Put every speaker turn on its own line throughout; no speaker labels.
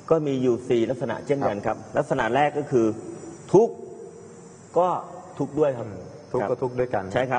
ก็มีอยู่4ลักษณะเช่นกันครับลักษณะแรกก็คือทุกข์ก็ทุกข์ด้วยครับ
ทุกข์ก็ทุกข์ด้วยกัน
ใช่ครับ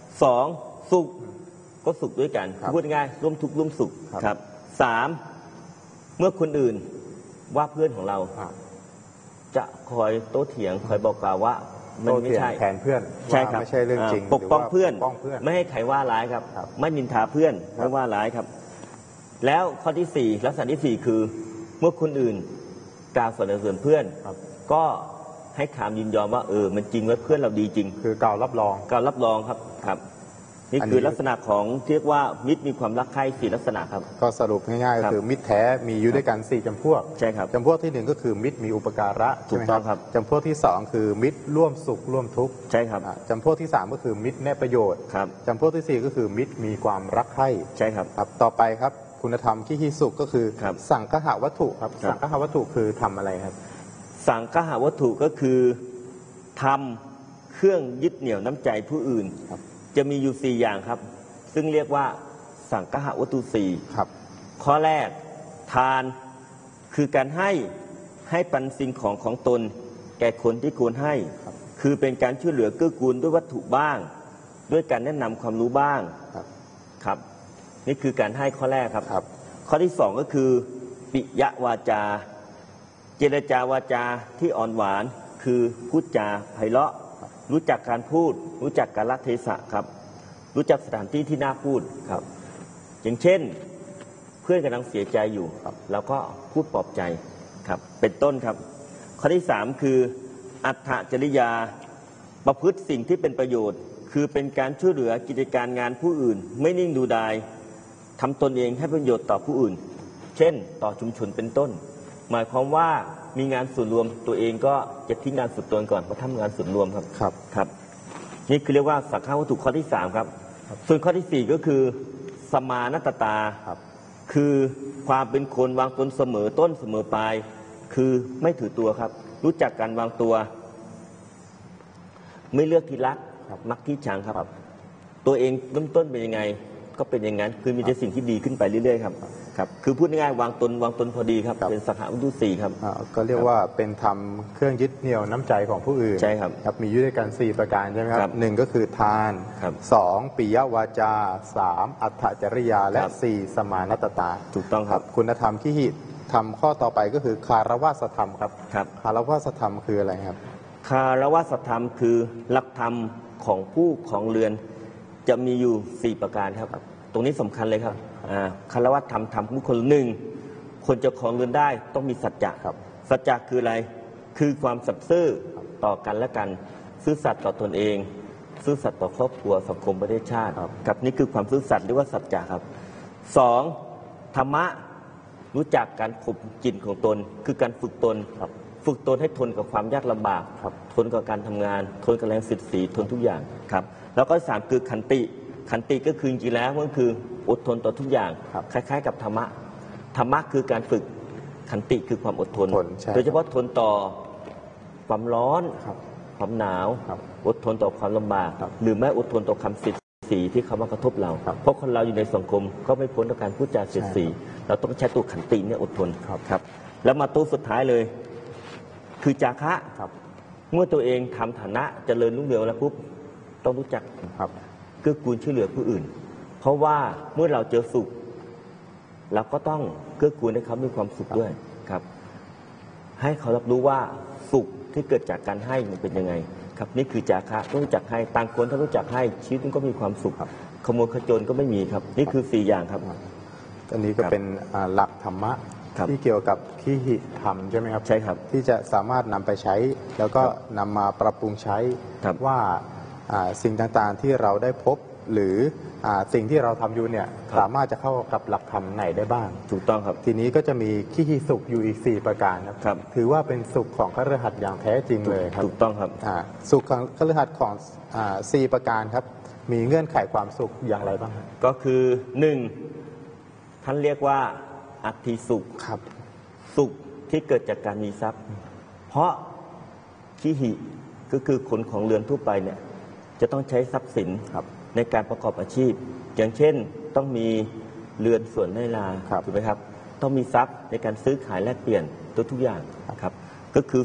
2สุขก็สุขด้วยกันพูดง่ายร่วมทุกข์ร่วมสุขครับ3เมื่อคนอื่นว่าเพื่อนของเราจะคอยโต้เถียงคอยบอกกล่าวว่ามันไม่ใช่
แทนเพื่อน
ใช่ครับ
ไม่ใช่เรื่องจริง
ปกป้องเพื่อนไม่ให้ใครว่าร้ายครับไม่นินทาเพื่อนไม่ว่าร้ายครับแล้วข้อที่4ลักษณะที่4คือเมื่อคนอื่นกล่าวสรรเสริญเพื่อนก็ให้คำยินยอมว่ามันจริงว่าเพื่อนเราดีจริง
คือกล่าวรับรอง
ครับนี่คือลักษณะของเรียกว่ามิตรมีความรักใคร่4ลักษณะครับ
ก็สรุปง่ายๆก็คือมิตรแท้มีอยู่ด้วยกัน4จำพวก
ใช่ครับ
จำพวกที่1ก็คือมิตรมีอุปการะ
ถูกต้องครับ
จำพวกที่2คือมิตรร่วมสุขร่วมทุกข์
ใช่ครับ
จำพวกที่3ก็คือมิตรแน่ประโยชน์
ครับ
จำพวกที่4ก็คือมิตรมีความรักใคร่
ใช่ครับ
ต่อไปครับคุณธรรมที่สุขก็คือสังฆะวัตถุครับสังฆะวัตถุคือทำอะไรครับ
สังฆะวัตถุก็คือทำเครื่องยึดเหนี่ยวน้ำใจผู้อื่นจะมีอยู่4อย่างครับซึ่งเรียกว่าสังฆะวัตถุ4
ครับ
ข้อแรกทานคือการให้ปันสิ่งของตนแก่คนที่ควรให้คือเป็นการช่วยเหลือเกื้อกูลด้วยวัตถุบ้างด้วยการแนะนำความรู้บ้างครับนี่คือการให้ข้อแรกครับข้อที่2ก็คือปิยวาจาเจรจาวาจาที่อ่อนหวานคือพูดจาไพเราะรู้จักการพูดรู้จักกาลเทศะครับรู้จักสถานที่ที่น่าพูดครับอย่างเช่นเพื่อนกำลังเสียใจอยู่แล้วก็พูดปลอบใจครับเป็นต้นครับข้อที่3คืออัตถจริยาประพฤติสิ่งที่เป็นประโยชน์คือเป็นการช่วยเหลือกิจการงานผู้อื่นไม่นิ่งดูดายทำตนเองให้ประโยชน์ต่อผู้อื่นเช่นต่อชุมชนเป็นต้นหมายความว่ามีงานส่วนรวมตัวเองก็จะทิ้งงานส่วนตนก่อนมาทำงานส่วนรวมครับครับนี่คือเรียกว่าสังฆวัตถุข้อที่3ครับส่วนข้อที่4ก็คือสมานัตตาคือความเป็นคนวางตนเสมอต้นเสมอปลายคือไม่ถือตัวครับรู้จักการวางตัวไม่เลือกที่รักมักที่ชังครับตัวเองเริ่มต้นเป็นยังไงก็เป็นอย่างนั้นคือมีแต่สิ่งที่ดีขึ้นไปเรื่อยๆครับคือพูดง่ายๆวางตนพอดีครับเป็นสังฆวัตถุ4ครับ
ก็เรียกว่าเป็นธรรมเครื่องยึดเหนี่ยวน้ำใจของผู้อื่น
ใช่ครับ
มีอยู่ด้วยกัน4ประการใช่ไหมครับ1ก็คือทาน2ปิยวาจา3อัตถจริยาและ4สมานัตตา
ถูกต้องครับ
คุณธรรมที่ธรรมข้อต่อไปก็คือคารวะธรรมครับคารวะธรรมคืออะไรครับ
คารวะธรรมคือหลักธรรมของผู้ของเรือนจะมีอยู่4ประการครับตรงนี้สำคัญเลยครับคารวะธรรมบุคคล1คนจะครองเรือนได้ต้องมีสัจจะสัจจะคืออะไรคือความสัตย์ซื่อต่อกันและกันซื่อสัตย์ต่อตนเองซื่อสัตย์ต่อครอบครัวสังคมประเทศชาติกับนี่คือความซื่อสัตย์เรียกว่าสัจจะครับ2ธรรมะรู้จักการข่มจิตของตนคือการฝึกตนให้ทนกับความยากลำบากทนกับการทำงานทนกับแรงเสียดสีทนทุกอย่างครับแล้วก็3คือขันติก็คือจริงๆแล้วมันคืออดทนต่อทุกอย่างคล้ายๆกับธรรมะคือการฝึกขันติคือความอดทนโดยเฉพาะทนต่อความร้อนความหนาวอดทนต่อความลำบากหรือแม้อดทนต่อคำเสียดสีที่เขามากระทบเราเพราะคนเราอยู่ในสังคมก็ไม่พ้นจากการพูดจาเสียดสีเราต้องใช้ตัวขันติเนี่ยอดทนครับแล้วมาตัวสุดท้ายเลยคือจาคะเมื่อตัวเองทำฐานะเจริญรุ่งเรืองแล้วปุ๊บต้องรู้จักเกื้อกูลช่วยเหลือผู้อื่นเพราะว่าเมื่อเราเจอสุขเราก็ต้องเกื้อกูลให้เขามีความสุขด้วยครับให้เขารับรู้ว่าสุขที่เกิดจากการให้มันเป็นยังไงครับนี่คือจาคะต้องรู้จักให้ต่างคนถ้ารู้จักให้ชีวิตมันก็มีความสุขขโมยขจรก็ไม่มีครับนี่คือ4อย่างครับ
อันนี้ก็เป็นหลักธรรมะที่เกี่ยวกับที่ธรรมใช่ไหมครับ
ใช่ครับ
ที่จะสามารถนำไปใช้แล้วก็นำมาปรับปรุงใช้ว่าสิ่งต่างๆที่เราได้พบหรือสิ่งที่เราทำอยู่เนี่ยสามารถจะเข้ากับหลักธรรมไหนได้บ้าง
ถูกต้องครับ
ทีนี้ก็จะมีขี้สุขอยู่อีก4ประการครับถือว่าเป็นสุขของคฤหัสถ์อย่างแท้จริงเลยครับ
ถูกต้องครับ
สุขของคฤหัสถ์ของ4ประการครับมีเงื่อนไขความสุขอย่างไรบ้าง
ก็คือ1ท่านเรียกว่าอัตถิสุข
ครับ
สุขที่เกิดจากการมีทรัพย์เพราะขี้หิก็คือคนของเรือนทั่วไปเนี่ยจะต้องใช้ทรัพย์สินในการประกอบอาชีพอย่างเช่นต้องมีเรือนสวนไร่นาถูกไหมครับต้ต้องมีทรัพย์ในการซื้อขายแลกเปลี่ยนทุกอย่างครับก็คือ